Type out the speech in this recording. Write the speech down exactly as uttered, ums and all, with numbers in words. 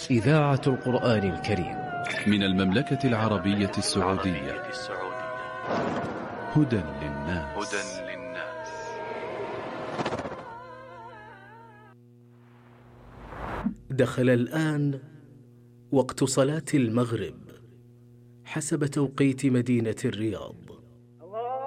إذاعة القرآن الكريم من المملكة العربية السعودية. هدى للناس. دخل الآن وقت صلاة المغرب حسب توقيت مدينة الرياض.